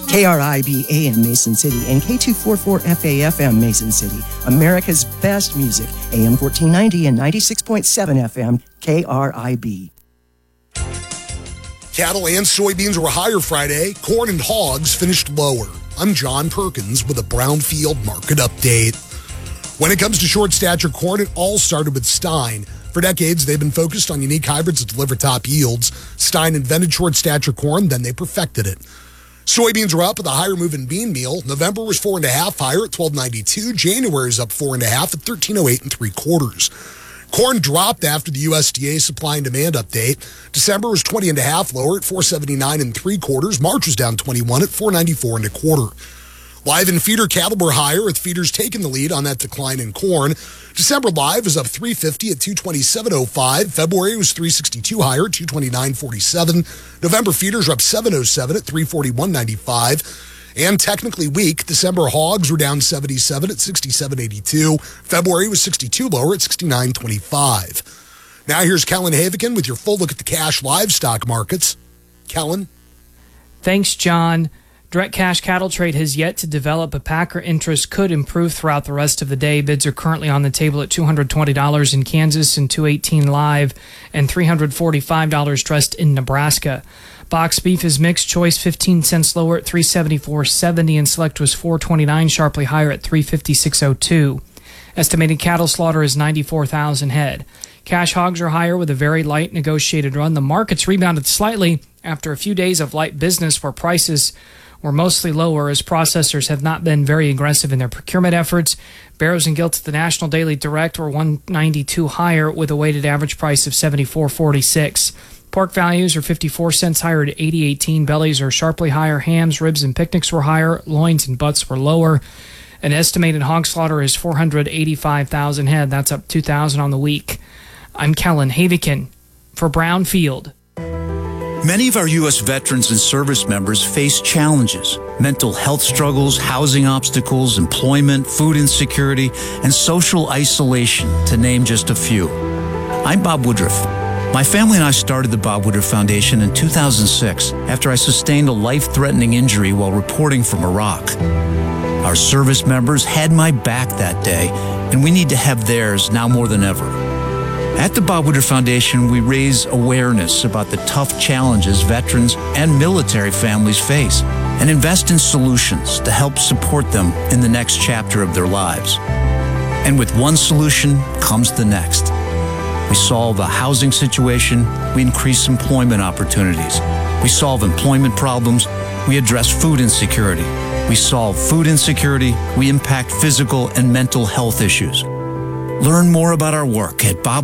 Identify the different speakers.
Speaker 1: KRIB AM Mason City and K244FA FM Mason City. America's best music. AM 1490 and 96.7 FM KRIB.
Speaker 2: Cattle and soybeans were higher Friday. Corn and hogs finished lower. I'm John Perkins with a Brownfield market update. When it comes to short stature corn, it all started with Stein. For decades, they've been focused on unique hybrids that deliver top yields. Stein invented short stature corn, then they perfected it. Soybeans were up with a higher move in bean meal. November was 4.5 higher at $12.92. January is up 4.5 at $13.08 3/4. Corn dropped after the USDA supply and demand update. December was 20.5 lower at $4.79 3/4. March was down 21 at $4.94 1/4. Live and feeder cattle were higher, with feeders taking the lead on that decline in corn. December live was up $3.50 at $227.05. February was $3.62 higher at $229.47. November feeders were up $7.07 at $341.95. And technically weak, December hogs were down 77 at $67.82. February was 62 lower at $69.25. Now here's Kellen Havigan with your full look at the cash livestock markets. Kellen?
Speaker 3: Thanks, John. Direct cash cattle trade has yet to develop, but packer interest could improve throughout the rest of the day. Bids are currently on the table at $220 in Kansas and $218 live and $345 dressed in Nebraska. Box beef is mixed choice, 15 cents lower at $374.70, and select was $429 sharply higher at $356.02. Estimated cattle slaughter is 94,000 head. Cash hogs are higher with a very light negotiated run. The market's rebounded slightly after a few days of light business where prices were mostly lower as processors have not been very aggressive in their procurement efforts. Barrows and Gilts at the National Daily Direct were 192 higher with a weighted average price of 74.46. Pork values are 54 cents higher at 80.18. Bellies are sharply higher. Hams, ribs, and picnics were higher. Loins and butts were lower. An estimated hog slaughter is 485,000 head. That's up 2,000 on the week. I'm Kellen Havigan for Brownfield.
Speaker 4: Many of our U.S. veterans and service members face challenges: mental health struggles, housing obstacles, employment, food insecurity, and social isolation, to name just a few. I'm Bob Woodruff. My family and I started the Bob Woodruff Foundation in 2006 after I sustained a life-threatening injury while reporting from Iraq. Our service members had my back that day, and we need to have theirs now more than ever. At the Bob Woodruff Foundation, we raise awareness about the tough challenges veterans and military families face and invest in solutions to help support them in the next chapter of their lives. And with one solution comes the next. We solve a housing situation, we increase employment opportunities. We solve employment problems, we address food insecurity. We solve food insecurity, we impact physical and mental health issues. Learn more about our work at Bob